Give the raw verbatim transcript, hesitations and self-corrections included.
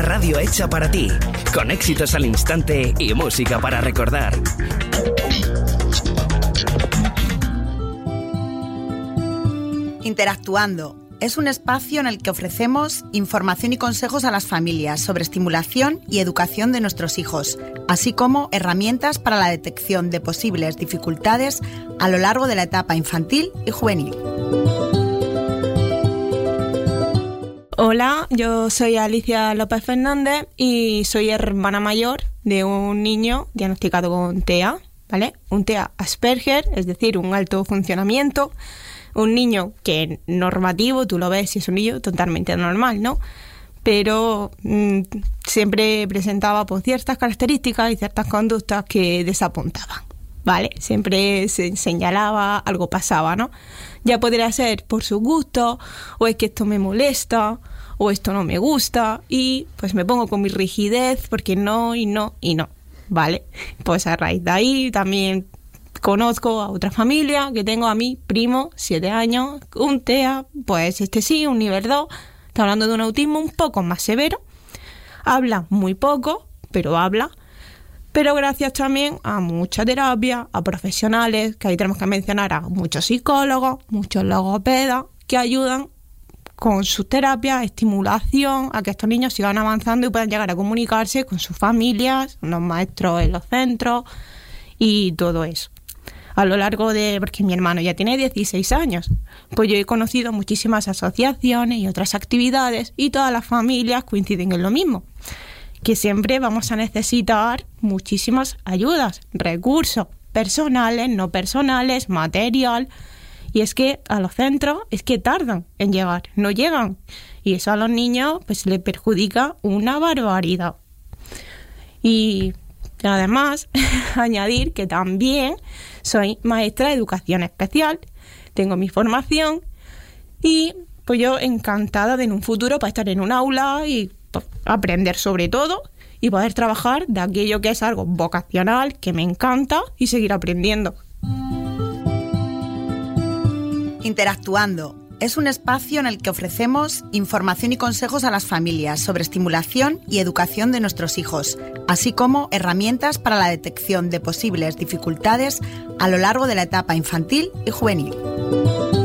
Una radio hecha para ti, con éxitos al instante y música para recordar. Interactuando es un espacio en el que ofrecemos información y consejos a las familias sobre estimulación y educación de nuestros hijos, así como herramientas para la detección de posibles dificultades a lo largo de la etapa infantil y juvenil. Hola, yo soy Alicia López Fernández y soy hermana mayor de un niño diagnosticado con T E A, ¿vale? Un T E A Asperger, es decir, un alto funcionamiento. Un niño que normativo, tú lo ves y es un niño totalmente normal, ¿no? Pero mmm, siempre presentaba pues, ciertas características y ciertas conductas que desapuntaban, ¿vale? Siempre se señalaba, algo pasaba, ¿no? Ya podría ser por su gusto, o es que esto me molesta, o esto no me gusta, y pues me pongo con mi rigidez porque no, y no, y no, ¿vale? Pues a raíz de ahí también conozco a otra familia que tengo a mi primo, siete años, un T E A, pues este sí, un nivel dos, está hablando de un autismo un poco más severo, habla muy poco, pero habla, pero gracias también a mucha terapia, a profesionales, que ahí tenemos que mencionar a muchos psicólogos, muchos logopedas, que ayudan con sus terapias, estimulación, a que estos niños sigan avanzando y puedan llegar a comunicarse con sus familias, los maestros en los centros y todo eso. A lo largo de, porque mi hermano ya tiene dieciséis años, pues yo he conocido muchísimas asociaciones y otras actividades y todas las familias coinciden en lo mismo, que siempre vamos a necesitar muchísimas ayudas, recursos personales, no personales, material, y es que a los centros es que tardan en llegar, no llegan, y eso a los niños pues les perjudica una barbaridad. Y además, añadir que también soy maestra de educación especial, tengo mi formación y pues yo encantada de en un futuro para estar en un aula y pues, aprender sobre todo y poder trabajar de aquello que es algo vocacional, que me encanta y seguir aprendiendo. Interactuando es un espacio en el que ofrecemos información y consejos a las familias sobre estimulación y educación de nuestros hijos, así como herramientas para la detección de posibles dificultades a lo largo de la etapa infantil y juvenil.